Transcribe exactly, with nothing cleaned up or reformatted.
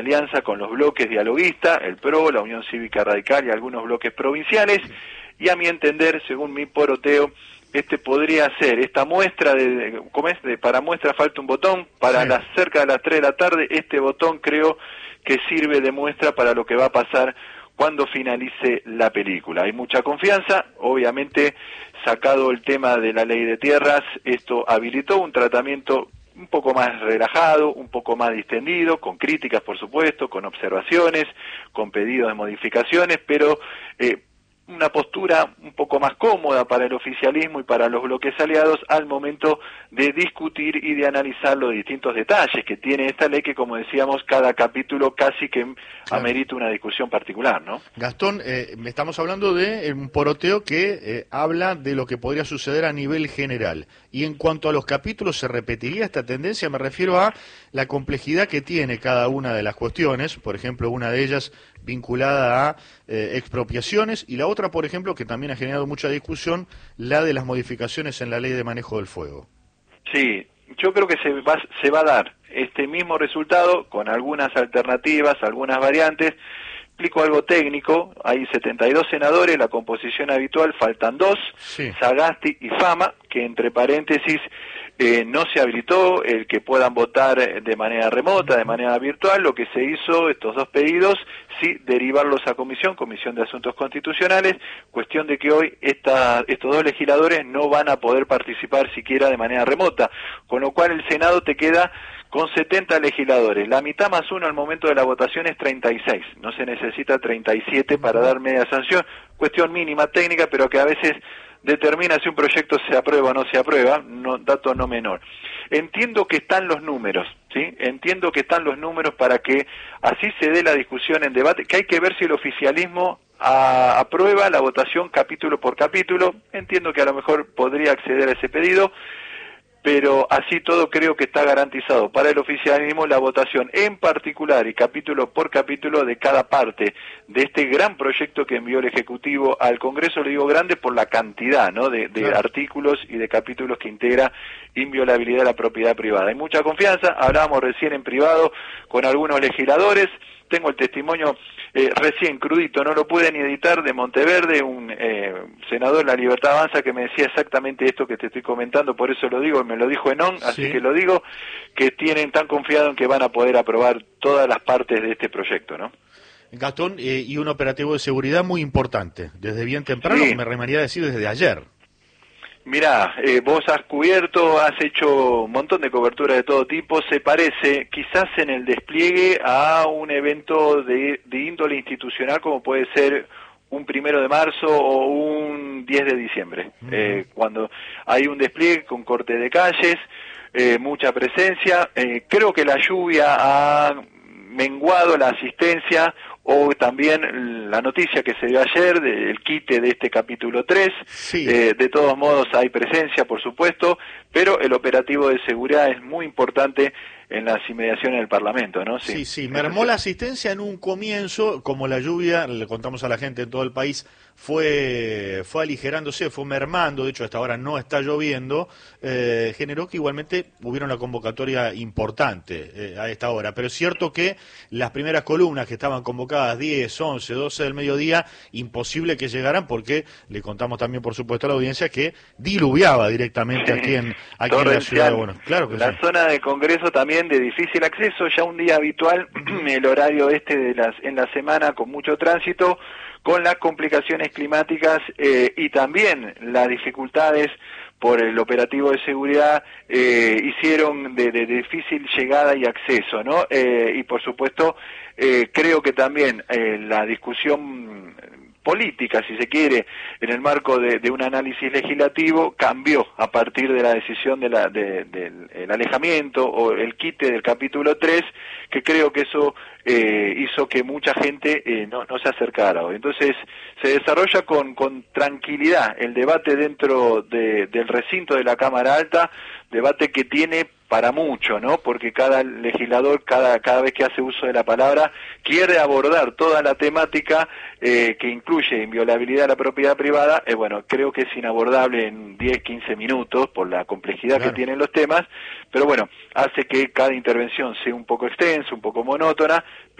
alianza con los bloques dialoguistas, el P R O, la Unión Cívica Radical y algunos bloques provinciales, y a mi entender, según mi poroteo, este podría ser esta muestra de, ¿cómo es? De, para muestra falta un botón, para sí. las cerca de las tres de la tarde, este botón creo que sirve de muestra para lo que va a pasar cuando finalice la película. Hay mucha confianza, obviamente, sacado el tema de la ley de tierras, esto habilitó un tratamiento un poco más relajado, un poco más distendido, con críticas, por supuesto, con observaciones, con pedidos de modificaciones, pero eh, una postura un poco más cómoda para el oficialismo y para los bloques aliados al momento de discutir y de analizar los distintos detalles que tiene esta ley, que, como decíamos, cada capítulo casi que claro. amerita una discusión particular, ¿no? Gastón, eh, estamos hablando de un poroteo que eh, habla de lo que podría suceder a nivel general. Y en cuanto a los capítulos, ¿se repetiría esta tendencia? Me refiero a la complejidad que tiene cada una de las cuestiones, por ejemplo, una de ellas vinculada a eh, expropiaciones, y la otra, por ejemplo, que también ha generado mucha discusión, la de las modificaciones en la ley de manejo del fuego. Sí, yo creo que se va, se va a dar este mismo resultado con algunas alternativas, algunas variantes. Explico algo técnico: hay setenta y dos senadores, la composición habitual, faltan dos, sí. Sagasti y Fama, que entre paréntesis eh, no se habilitó el que puedan votar de manera remota, de manera virtual. Lo que se hizo, estos dos pedidos, sí, derivarlos a comisión, Comisión de Asuntos Constitucionales, cuestión de que hoy esta, estos dos legisladores no van a poder participar siquiera de manera remota, con lo cual el Senado te queda con setenta legisladores, la mitad más uno al momento de la votación es treinta y seis, no se necesita treinta y siete para dar media sanción, cuestión mínima técnica, pero que a veces determina si un proyecto se aprueba o no se aprueba, no, dato no menor. Entiendo que están los números, ¿sí? Entiendo que están los números para que así se dé la discusión en debate, que hay que ver si el oficialismo a, aprueba la votación capítulo por capítulo. Entiendo que a lo mejor podría acceder a ese pedido, pero así todo creo que está garantizado para el oficialismo la votación en particular y capítulo por capítulo de cada parte de este gran proyecto que envió el Ejecutivo al Congreso. Le digo grande por la cantidad, ¿no?, de, de claro. artículos y de capítulos que integra inviolabilidad de la propiedad privada. Hay mucha confianza, hablábamos recién en privado con algunos legisladores, tengo el testimonio eh, recién crudito, no lo pude ni editar, de Monteverde, un eh, senador de la Libertad Avanza, que me decía exactamente esto que te estoy comentando, por eso lo digo, me lo dijo Enón, así sí. que lo digo, que tienen tan confiado en que van a poder aprobar todas las partes de este proyecto, ¿no? Gastón, eh, y un operativo de seguridad muy importante, desde bien temprano, sí. me remaría a decir desde ayer. Mirá, eh, vos has cubierto, has hecho un montón de cobertura de todo tipo, se parece quizás en el despliegue a un evento de, de índole institucional como puede ser un primero de marzo o un diez de diciembre, uh-huh. eh, cuando hay un despliegue con corte de calles, eh, mucha presencia, eh, creo que la lluvia ha menguado la asistencia, o también la noticia que se dio ayer del quite de este capítulo tres, sí. eh, de todos modos hay presencia, por supuesto, pero el operativo de seguridad es muy importante en las inmediaciones del Parlamento, ¿no? Sí, sí, sí. mermó la asistencia en un comienzo, como la lluvia, le contamos a la gente en todo el país, fue fue aligerándose, fue mermando, de hecho hasta ahora no está lloviendo, eh, generó que igualmente hubiera una convocatoria importante eh, a esta hora, pero es cierto que las primeras columnas que estaban convocadas, diez, once, doce del mediodía, imposible que llegaran, porque le contamos también, por supuesto, a la audiencia que diluviaba directamente aquí en, aquí en la ciudad de Buenos Aires. Claro que la sí. Zona de Congreso también de difícil acceso, ya un día habitual, el horario este de las en la semana con mucho tránsito, con las complicaciones climáticas eh, y también las dificultades por el operativo de seguridad, eh, hicieron de, de, de difícil llegada y acceso, ¿no? Eh, y por supuesto, eh, creo que también eh, la discusión política, si se quiere, en el marco de, de un análisis legislativo, cambió a partir de la decisión de la, de, del el alejamiento o el quite del capítulo tres, que creo que eso eh, hizo que mucha gente eh, no, no se acercara. Entonces, se desarrolla con, con tranquilidad el debate dentro de, del recinto de la Cámara Alta, debate que tiene para mucho, ¿no? Porque cada legislador, cada cada vez que hace uso de la palabra, quiere abordar toda la temática eh, que incluye inviolabilidad de la propiedad privada. Eh, bueno, creo que es inabordable en diez, quince minutos por la complejidad claro. que tienen los temas, pero bueno, hace que cada intervención sea un poco extensa, un poco monótona,